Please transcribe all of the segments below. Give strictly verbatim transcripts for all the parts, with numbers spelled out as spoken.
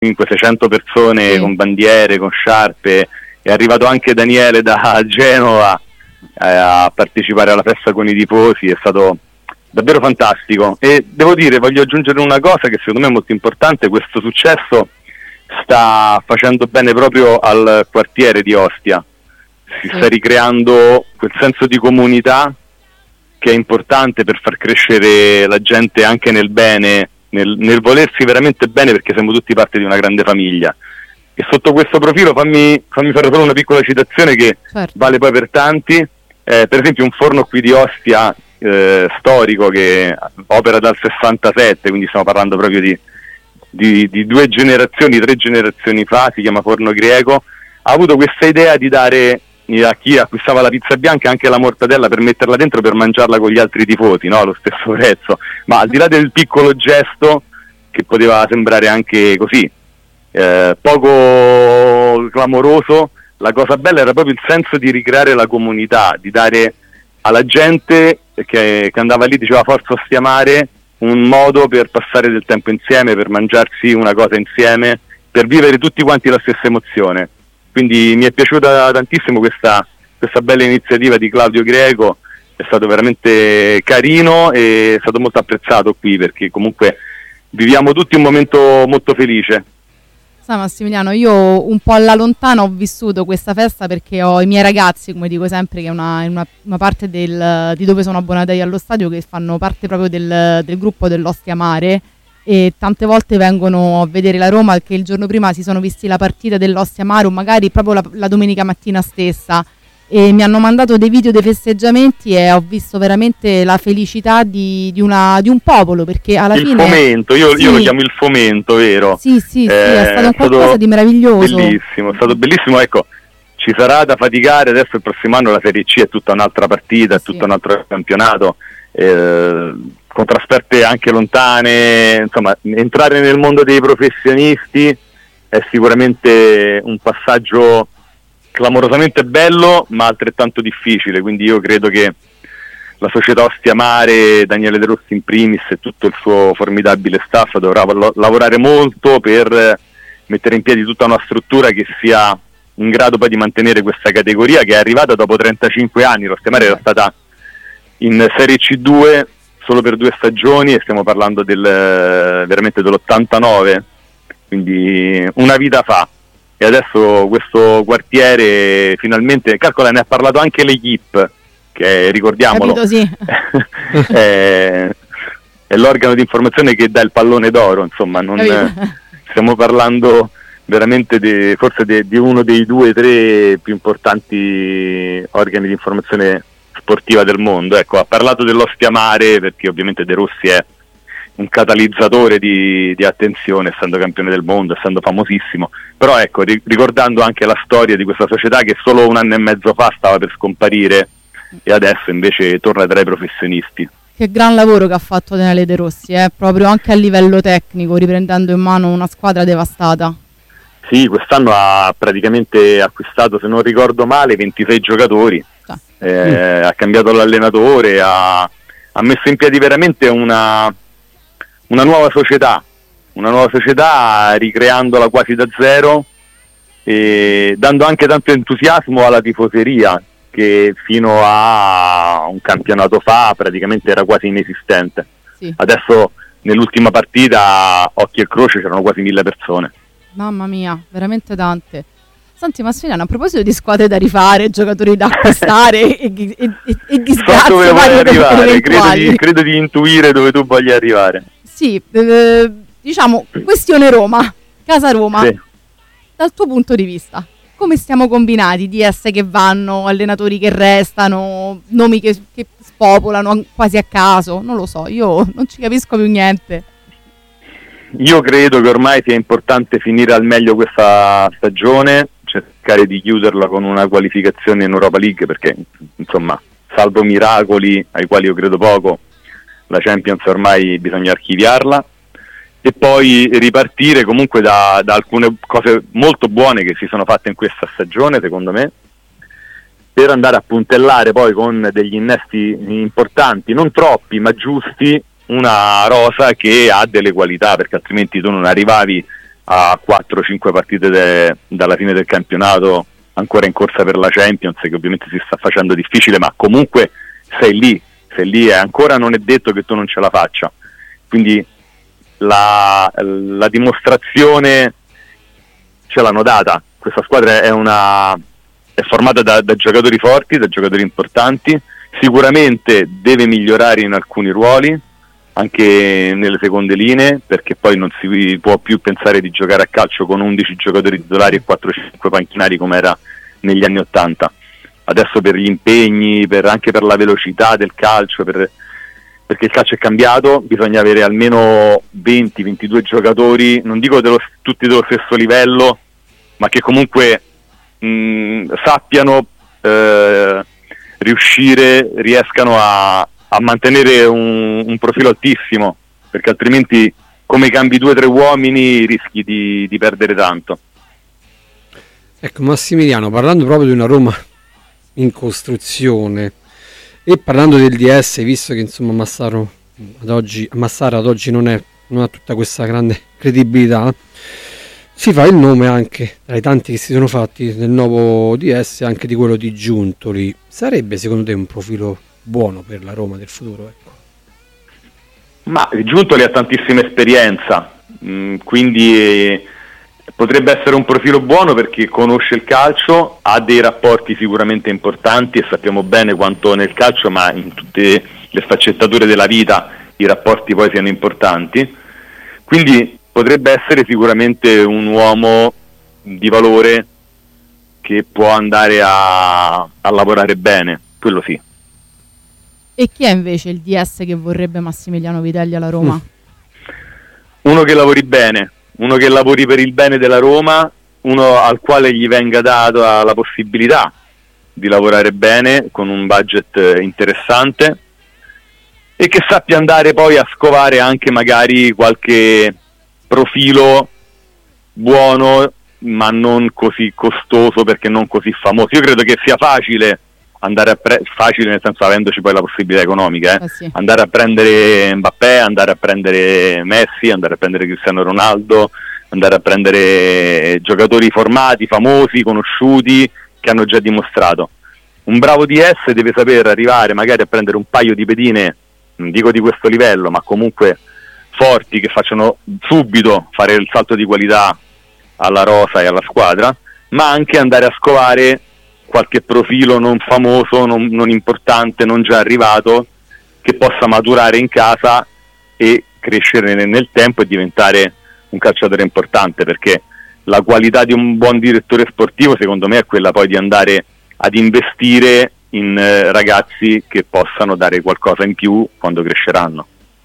cinquecento seicento persone, sì, con bandiere, con sciarpe. È arrivato anche Daniele da Genova eh, a partecipare alla festa con i tifosi, è stato davvero fantastico. E devo dire, voglio aggiungere una cosa che secondo me è molto importante: questo successo sta facendo bene proprio al quartiere di Ostia, si sta ricreando quel senso di comunità che è importante per far crescere la gente anche nel bene, nel, nel volersi veramente bene, perché siamo tutti parte di una grande famiglia. E sotto questo profilo fammi, fammi fare solo una piccola citazione che certo. vale poi per tanti. Eh, per esempio un forno qui di Ostia eh, storico che opera dal sessantasette, quindi stiamo parlando proprio di Di, di due generazioni, tre generazioni fa, si chiama Forno Greco, ha avuto questa idea di dare a chi acquistava la pizza bianca anche la mortadella per metterla dentro per mangiarla con gli altri tifosi, no? Allo stesso prezzo, ma al di là del piccolo gesto che poteva sembrare anche così eh, poco clamoroso, la cosa bella era proprio il senso di ricreare la comunità, di dare alla gente che, che andava lì, diceva Forza Ostia Mare, un modo per passare del tempo insieme, per mangiarsi una cosa insieme, per vivere tutti quanti la stessa emozione. Quindi mi è piaciuta tantissimo questa, questa bella iniziativa di Claudio Greco, è stato veramente carino e è stato molto apprezzato qui, perché comunque viviamo tutti un momento molto felice. Sai Massimiliano, io un po' alla lontana ho vissuto questa festa perché ho i miei ragazzi, come dico sempre, che è una, una, una parte del, di dove sono abbonata io allo stadio, che fanno parte proprio del, del gruppo dell'Ostia Mare, e tante volte vengono a vedere la Roma che il giorno prima si sono visti la partita dell'Ostia Mare, o magari proprio la, la domenica mattina stessa, e mi hanno mandato dei video dei festeggiamenti e ho visto veramente la felicità di, di, una, di un popolo, perché alla il fine... fomento, io, sì. io lo chiamo il fomento, vero? Sì, sì, eh, sì, è stato un qualcosa di meraviglioso. Bellissimo, è stato bellissimo, ecco, ci sarà da faticare, adesso il prossimo anno la Serie C è tutta un'altra partita, è sì. tutto un altro campionato, eh, con trasferte anche lontane, insomma, entrare nel mondo dei professionisti è sicuramente un passaggio clamorosamente bello ma altrettanto difficile, quindi io credo che la società Ostia Mare, Daniele De Rossi in primis e tutto il suo formidabile staff dovrà lo- lavorare molto per mettere in piedi tutta una struttura che sia in grado poi di mantenere questa categoria che è arrivata dopo trentacinque anni. L'Ostia Mare era stata in Serie C due solo per due stagioni e stiamo parlando del veramente dell'ottantanove, quindi una vita fa. E adesso questo quartiere finalmente, calcola, ne ha parlato anche l'Equipe, che ricordiamolo Capito, sì. è, è l'organo di informazione che dà il pallone d'oro, insomma, non, stiamo parlando veramente de, forse de, di uno dei due o tre più importanti organi di informazione sportiva del mondo. Ecco, ha parlato dell'Ostia Mare perché ovviamente De Rossi è un catalizzatore di, di attenzione, essendo campione del mondo, essendo famosissimo, però ecco, ri- ricordando anche la storia di questa società che solo un anno e mezzo fa stava per scomparire e adesso invece torna tra i professionisti. Che gran lavoro che ha fatto Daniele De Rossi, eh? Proprio anche a livello tecnico, riprendendo in mano una squadra devastata. Sì, quest'anno ha praticamente acquistato, se non ricordo male, ventisei giocatori, ah. eh, mm. ha cambiato l'allenatore, ha, ha messo in piedi veramente una una nuova società, una nuova società ricreandola quasi da zero e dando anche tanto entusiasmo alla tifoseria che fino a un campionato fa praticamente era quasi inesistente. Sì. Adesso nell'ultima partita, occhio e croce, c'erano quasi mille persone. Mamma mia, veramente tante. Senti Massimiliano, a proposito di squadre da rifare, giocatori da acquistare e, e, e, e disgrazie, so dove vuoi arrivare, credo di, credo di intuire dove tu voglia arrivare. Sì, eh, diciamo, questione Roma, casa Roma, sì. Dal tuo punto di vista, come stiamo combinati? D S che vanno, allenatori che restano, nomi che, che spopolano quasi a caso, non lo so, io non ci capisco più niente. Io credo che ormai sia importante finire al meglio questa stagione, cercare di chiuderla con una qualificazione in Europa League, perché insomma, salvo miracoli ai quali io credo poco, la Champions ormai bisogna archiviarla e poi ripartire comunque da, da alcune cose molto buone che si sono fatte in questa stagione, secondo me, per andare a puntellare poi con degli innesti importanti, non troppi ma giusti, una rosa che ha delle qualità, perché altrimenti tu non arrivavi a quattro cinque partite de, dalla fine del campionato, ancora in corsa per la Champions, che ovviamente si sta facendo difficile, ma comunque sei lì, sei lì e ancora non è detto che tu non ce la faccia. Quindi la, la dimostrazione ce l'hanno data. Questa squadra è, una, è formata da, da giocatori forti, da giocatori importanti, sicuramente deve migliorare in alcuni ruoli, anche nelle seconde linee, perché poi non si può più pensare di giocare a calcio con undici giocatori titolari e quattro cinque panchinari come era negli anni ottanta. Adesso per gli impegni, per, anche per la velocità del calcio, per, perché il calcio è cambiato, bisogna avere almeno venti ventidue giocatori, non dico dello, tutti dello stesso livello, ma che comunque mh, sappiano eh, riuscire, riescano a, a mantenere un, un profilo altissimo, perché altrimenti come cambi due o tre uomini rischi di, di perdere tanto. Ecco Massimiliano, parlando proprio di una Roma in costruzione e parlando del D S, visto che insomma Massaro ad oggi, Massara ad oggi non, è, non ha tutta questa grande credibilità, si fa il nome anche tra i tanti che si sono fatti nel nuovo D S anche di quello di Giuntoli. Sarebbe secondo te un profilo buono per la Roma del futuro? Ecco. Ma Giuntoli ha tantissima esperienza, mh, quindi eh, potrebbe essere un profilo buono perché conosce il calcio, ha dei rapporti sicuramente importanti e sappiamo bene quanto nel calcio, ma in tutte le sfaccettature della vita, i rapporti poi siano importanti. Quindi potrebbe essere sicuramente un uomo di valore che può andare a, a lavorare bene, quello sì. E chi è invece il D S che vorrebbe Massimiliano Vitelli alla Roma? Uno che lavori bene, uno che lavori per il bene della Roma, uno al quale gli venga data la possibilità di lavorare bene con un budget interessante e che sappia andare poi a scovare anche magari qualche profilo buono ma non così costoso, perché non così famoso. Io credo che sia facile andare a pre- facile nel senso avendoci poi la possibilità economica, eh? Eh sì. andare a prendere Mbappé, andare a prendere Messi, andare a prendere Cristiano Ronaldo, andare a prendere giocatori formati, famosi, conosciuti, che hanno già dimostrato. Un bravo D S deve saper arrivare magari a prendere un paio di pedine, non dico di questo livello, ma comunque forti, che facciano subito fare il salto di qualità alla rosa e alla squadra, ma anche andare a scovare qualche profilo non famoso, non, non importante, non già arrivato, che possa maturare in casa e crescere nel, nel tempo e diventare un calciatore importante, perché la qualità di un buon direttore sportivo secondo me è quella poi di andare ad investire in eh, ragazzi che possano dare qualcosa in più quando cresceranno.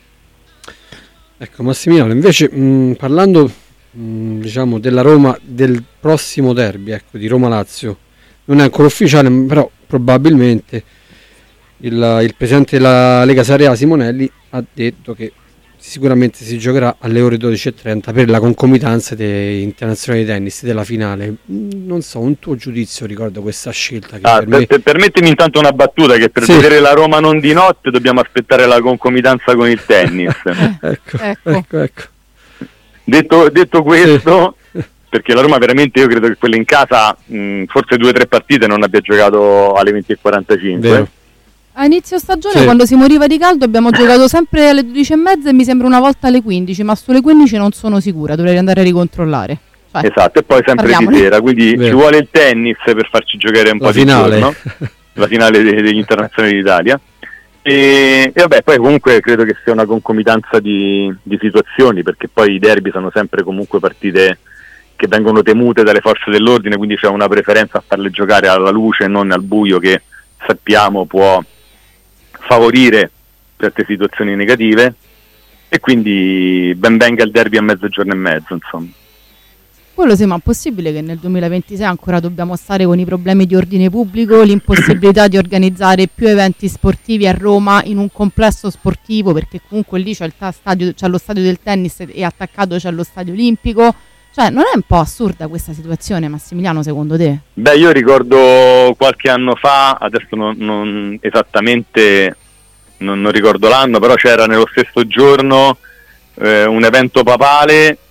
Ecco Massimiliano, invece mh, parlando mh, diciamo della Roma del prossimo derby, ecco, di Roma-Lazio, non è ancora ufficiale, però probabilmente il, il presidente della Lega Serie A Simonelli ha detto che sicuramente si giocherà alle ore dodici e trenta per la concomitanza dei internazionali di tennis della finale. Non so, un tuo giudizio riguardo questa scelta? Che ah, per per, me... per, permettimi intanto una battuta, che per sì. vedere la Roma non di notte dobbiamo aspettare la concomitanza con il tennis. ecco, ecco. ecco, ecco. Detto, detto questo, sì. perché la Roma veramente, io credo che quella in casa mh, forse due o tre partite non abbia giocato alle venti e quarantacinque. Vero. A inizio stagione, sì. quando si moriva di caldo, abbiamo giocato sempre alle dodici e mezza e mi sembra una volta alle quindici, ma sulle quindici non sono sicura, dovrei andare a ricontrollare. Cioè, esatto, e poi sempre parliamone. di sera, quindi Vero. ci vuole il tennis per farci giocare un La po' finale. di giorno, la finale de- degli internazionali d'Italia. E, e vabbè, poi comunque credo che sia una concomitanza di, di situazioni, perché poi i derby sono sempre comunque partite che vengono temute dalle forze dell'ordine, quindi c'è una preferenza a farle giocare alla luce e non al buio, che sappiamo può favorire certe situazioni negative, e quindi ben venga il derby a mezzogiorno e mezzo, insomma. Quello sì, ma è possibile che nel duemilaventisei ancora dobbiamo stare con i problemi di ordine pubblico, l'impossibilità di organizzare più eventi sportivi a Roma in un complesso sportivo, perché comunque lì c'è, il ta- stadio, c'è lo stadio del tennis e attaccato c'è lo stadio olimpico. Cioè, non è un po' assurda questa situazione, Massimiliano, secondo te? Beh, io ricordo qualche anno fa, adesso non, non esattamente, non, non ricordo l'anno, però c'era nello stesso giorno eh, un evento papale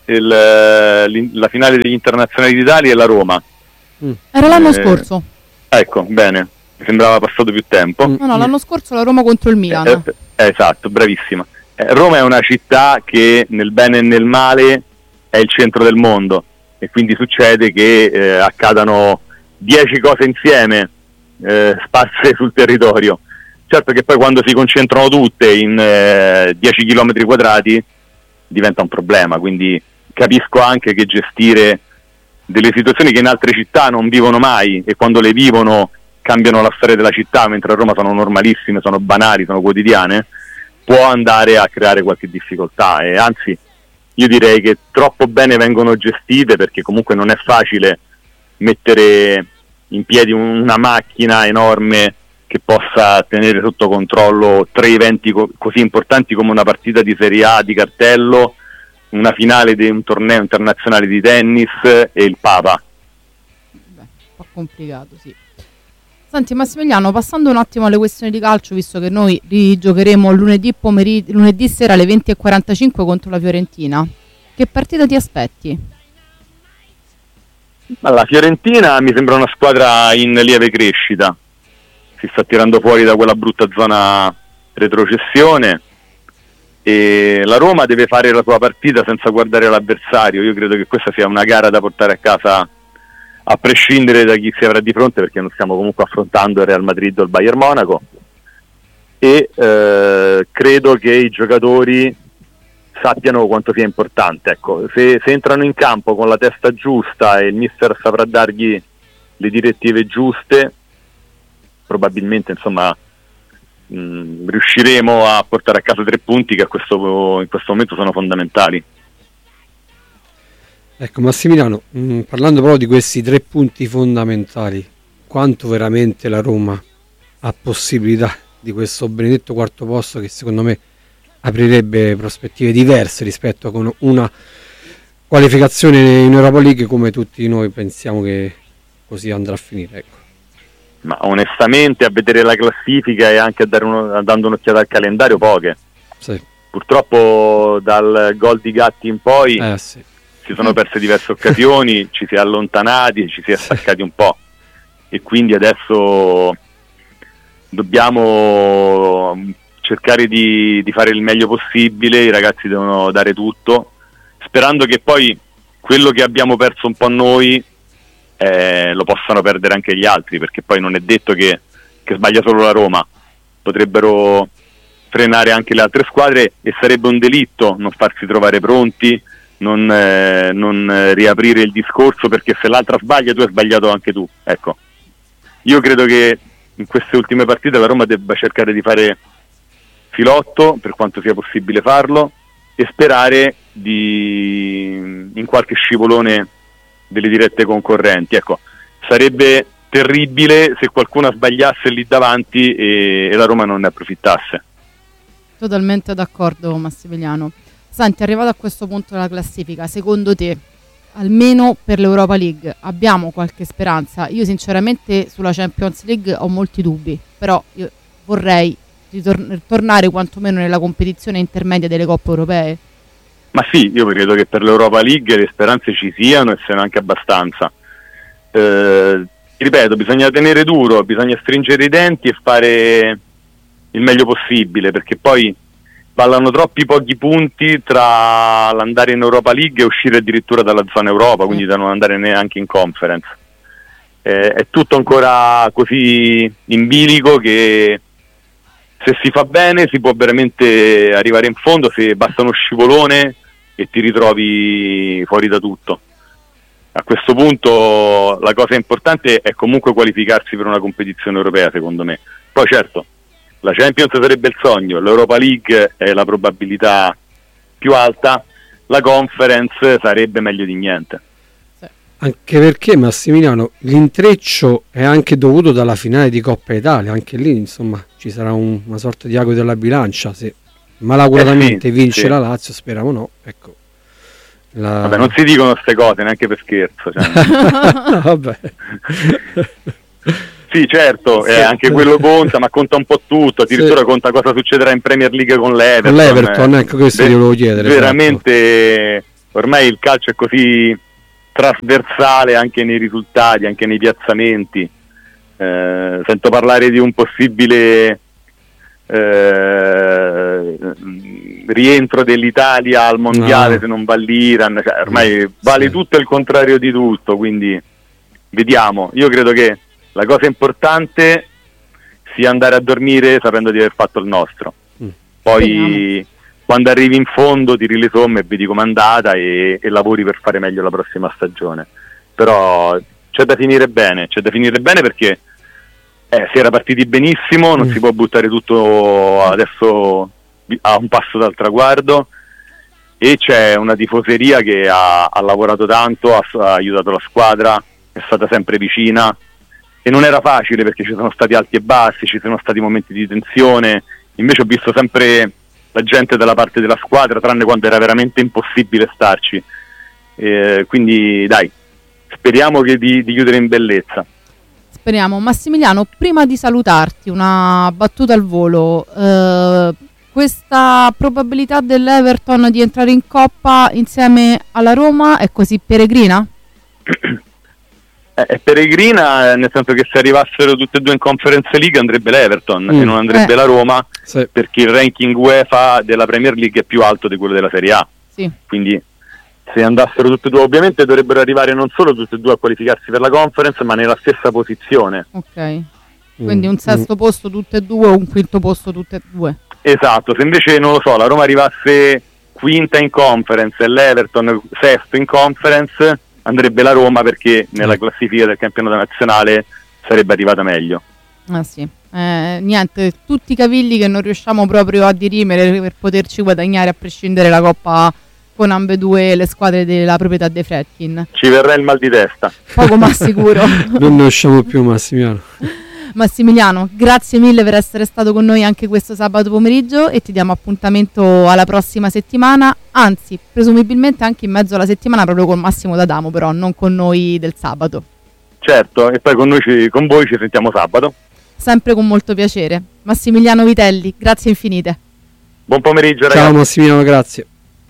il, la finale degli internazionali d'Italia e la Roma. Mm. Era l'anno eh, scorso. Ecco, bene, mi sembrava passato più tempo. No, no, l'anno scorso la Roma contro il Milan. Eh, eh, esatto, bravissima. Eh, Roma è una città che nel bene e nel male è il centro del mondo, e quindi succede che eh, accadano dieci cose insieme, eh, sparse sul territorio. Certo che poi quando si concentrano tutte in eh, dieci chilometri quadrati diventa un problema, quindi capisco anche che gestire delle situazioni che in altre città non vivono mai, e quando le vivono cambiano la storia della città, mentre a Roma sono normalissime, sono banali, sono quotidiane, può andare a creare qualche difficoltà. E anzi, io direi che troppo bene vengono gestite, perché comunque non è facile mettere in piedi una macchina enorme che possa tenere sotto controllo tre eventi co- così importanti come una partita di Serie A di cartello, una finale di un torneo internazionale di tennis e il Papa. Beh, un po' complicato, sì. Senti Massimiliano, passando un attimo alle questioni di calcio, visto che noi rigiocheremo lunedì, pomerig- lunedì sera alle venti e quarantacinque contro la Fiorentina, che partita ti aspetti? Ma la Fiorentina mi sembra una squadra in lieve crescita, si sta tirando fuori da quella brutta zona retrocessione, e la Roma deve fare la sua partita senza guardare l'avversario. Io credo che questa sia una gara da portare a casa a prescindere da chi si avrà di fronte, perché non stiamo comunque affrontando il Real Madrid o il Bayern Monaco, e eh, credo che i giocatori sappiano quanto sia importante. Ecco, se, se entrano in campo con la testa giusta e il mister saprà dargli le direttive giuste, probabilmente insomma mh, riusciremo a portare a casa tre punti che a questo, in questo momento sono fondamentali. Ecco Massimiliano, mh, parlando proprio di questi tre punti fondamentali, quanto veramente la Roma ha possibilità di questo benedetto quarto posto, che secondo me aprirebbe prospettive diverse rispetto a una qualificazione in Europa League, come tutti noi pensiamo che così andrà a finire, ecco. Ma onestamente, a vedere la classifica e anche a dare uno, dando un'occhiata al calendario, poche. Sì. Purtroppo dal gol di Gatti in poi eh, sì. si sono perse diverse occasioni, ci si è allontanati, ci si è staccati un po', e quindi adesso dobbiamo cercare di, di fare il meglio possibile. I ragazzi devono dare tutto, sperando che poi quello che abbiamo perso un po' noi eh, lo possano perdere anche gli altri, perché poi non è detto che, che sbaglia solo la Roma, potrebbero frenare anche le altre squadre, e sarebbe un delitto non farsi trovare pronti, non, eh, non riaprire il discorso perché se l'altra sbaglia tu hai sbagliato anche tu. Ecco, io credo che in queste ultime partite la Roma debba cercare di fare filotto per quanto sia possibile farlo, e sperare di in qualche scivolone delle dirette concorrenti. Ecco, sarebbe terribile se qualcuno sbagliasse lì davanti e, e la Roma non ne approfittasse. Totalmente d'accordo Massimiliano. Senti, arrivato a questo punto della classifica, secondo te, almeno per l'Europa League, abbiamo qualche speranza? Io sinceramente sulla Champions League ho molti dubbi, però io vorrei ritor- tornare quantomeno nella competizione intermedia delle coppe europee. Ma sì, io credo che per l'Europa League le speranze ci siano, e siano anche abbastanza. Eh, ripeto, bisogna tenere duro, bisogna stringere i denti e fare il meglio possibile, perché poi ballano troppi pochi punti tra l'andare in Europa League e uscire addirittura dalla zona Europa, quindi da non andare neanche in Conference. Eh, è tutto ancora così in bilico che se si fa bene si può veramente arrivare in fondo, se basta uno scivolone e ti ritrovi fuori da tutto. A questo punto la cosa importante è comunque qualificarsi per una competizione europea, secondo me. Poi certo, la Champions sarebbe il sogno, l'Europa League è la probabilità più alta, la Conference sarebbe meglio di niente. Anche perché Massimiliano, l'intreccio è anche dovuto dalla finale di Coppa Italia, anche lì insomma ci sarà un, una sorta di ago della bilancia, se malauguratamente eh sì, vince sì. la Lazio, speriamo no, ecco. La... Vabbè, non si dicono queste cose neanche per scherzo, cioè. Vabbè. Sì, certo, sì, eh, anche sì. quello conta, ma conta un po' tutto, addirittura sì. conta cosa succederà in Premier League con l'Everton. Con l'Everton, eh. ecco questo Ver- io volevo chiedere. Veramente esatto. ormai il calcio è così trasversale anche nei risultati, anche nei piazzamenti. Eh, sento parlare di un possibile eh, rientro dell'Italia al mondiale, no, se non va l'Iran, cioè, ormai sì, vale tutto il contrario di tutto, quindi vediamo. Io credo che la cosa importante sia andare a dormire sapendo di aver fatto il nostro, mm. poi Speriamo. Quando arrivi in fondo tiri le somme e vedi com'è andata e, e lavori per fare meglio la prossima stagione. Però c'è da finire bene, c'è da finire bene perché eh, si era partiti benissimo, non mm. si può buttare tutto adesso a un passo dal traguardo, e c'è una tifoseria che ha, ha lavorato tanto, ha, ha aiutato la squadra, è stata sempre vicina, e non era facile perché ci sono stati alti e bassi, ci sono stati momenti di tensione. Invece ho visto sempre la gente dalla parte della squadra, tranne quando era veramente impossibile starci, eh, quindi dai, speriamo che di, di chiudere in bellezza. Speriamo. Massimiliano, prima di salutarti, una battuta al volo, eh, questa probabilità dell'Everton di entrare in Coppa insieme alla Roma è così peregrina? È peregrina, nel senso che se arrivassero tutte e due in Conference League andrebbe l'Everton mm. e non andrebbe eh. la Roma, sì. perché il ranking UEFA della Premier League è più alto di quello della Serie A, sì. quindi se andassero tutte e due ovviamente dovrebbero arrivare non solo tutte e due a qualificarsi per la Conference, ma nella stessa posizione. Ok, quindi un sesto mm. posto tutte e due o un quinto posto tutte e due. Esatto, se invece non lo so, la Roma arrivasse quinta in Conference e l'Everton sesto in Conference, andrebbe la Roma perché nella classifica del campionato nazionale sarebbe arrivata meglio. Ah sì, eh, niente, tutti i cavilli che non riusciamo proprio a dirimere per poterci guadagnare a prescindere la Coppa con ambedue le squadre della proprietà dei Fredkin. Ci verrà il mal di testa. Poco ma sicuro. Non ne usciamo più, Massimiliano. Massimiliano, grazie mille per essere stato con noi anche questo sabato pomeriggio e ti diamo appuntamento alla prossima settimana, anzi presumibilmente anche in mezzo alla settimana proprio con Massimo D'Adamo, però non con noi del sabato. Certo, e poi con noi ci, con voi ci sentiamo sabato. Sempre con molto piacere. Massimiliano Vitelli, grazie infinite. Buon pomeriggio ragazzi. Ciao Massimiliano, grazie.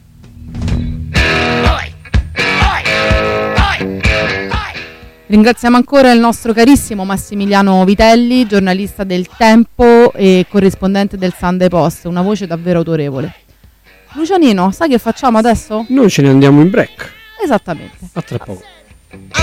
Ringraziamo ancora il nostro carissimo Massimiliano Vitelli, giornalista del Tempo e corrispondente del Sunday Post, una voce davvero autorevole. Lucianino, sai che facciamo adesso? Noi ce ne andiamo in break. Esattamente. A tra poco.